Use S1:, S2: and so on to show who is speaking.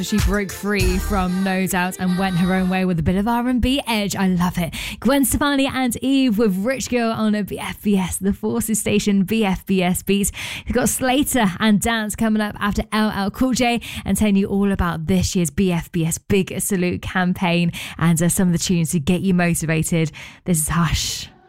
S1: She broke free from No Doubt and went her own way with a bit of R&B edge. I love it. Gwen Stefani and Eve with Rich Girl on a BFBS, the Forces Station BFBS beat. We've got Slater and Dance coming up after LL Cool J and telling you all about this year's BFBS Big Salute campaign and some of the tunes to get you motivated. This is Hush.